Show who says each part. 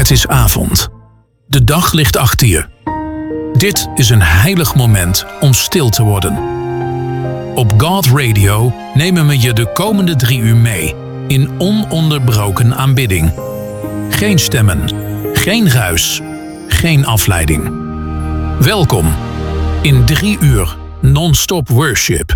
Speaker 1: Het is avond. De dag ligt achter je. Dit is een heilig moment om stil te worden. Op God Radio nemen we je de komende 3 uur mee in ononderbroken aanbidding. Geen stemmen, geen ruis, geen afleiding. Welkom in 3 uur non-stop worship.